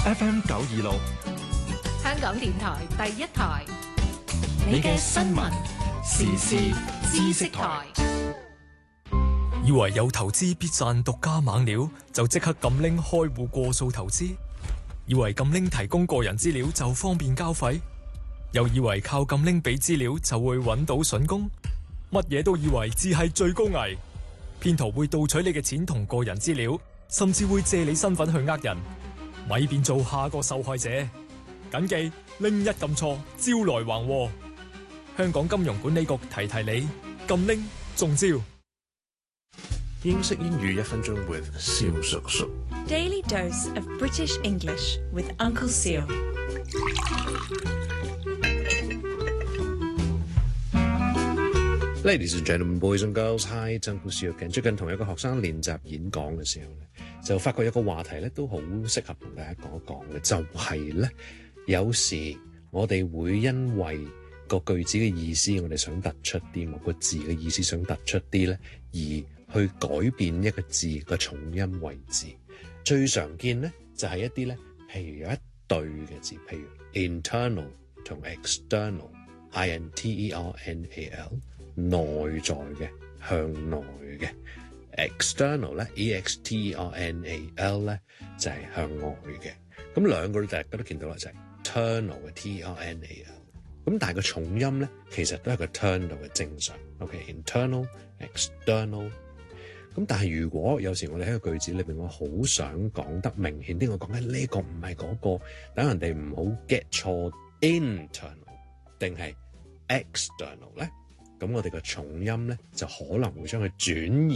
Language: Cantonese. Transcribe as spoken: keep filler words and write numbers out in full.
F M 九二六， 香港電台第一台， 你嘅新聞時事知識台。 以為有投資必賺獨家猛料，就即刻撳拎開戶過數投資；以為撳拎提供個人資料就方便交費，又以為靠撳拎俾資料就會揾到筍工，乜嘢都以為只係最高危。騙徒會盜取你嘅錢同個人資料，甚至會借你身份去呃人，咪變做下個受害者。謹記拎一撳錯，招來橫禍。香港金融管理局提提你，撳拎中招。 英式英語一分鐘 with 蕭叔叔。 Daily dose of British English with Uncle Seal. Ladies and gentlemen, boys and girls, hi, it's Uncle Seal again. 最近同一個學生練習演講嘅時候咧，就發覺有個話題咧都好適合同大家講一講嘅，就係咧有時我哋會因為個句子嘅意思，我哋想突出啲，某個字嘅意思想突出啲咧，而去改變一個字嘅重音位置。最常見咧就係一啲咧，譬如有一對嘅字，譬如 internal 同 external，I N T E R N A L， 內在嘅，向內嘅。external 咧 E X T E R N A L 咧就係向外嘅。咁兩個大家都見到啦，就係 ternal 嘅 T E R N A L。咁但係個重音咧，其實都係個 turn 度嘅正常。OK，internal、external。咁但係如果有時我哋喺個句子裏邊，我好想講得明顯啲，我講緊呢個唔係嗰個，等人哋唔好 get 錯 internal 定係 external 咧，咁我哋個重音咧就可能會將佢轉移。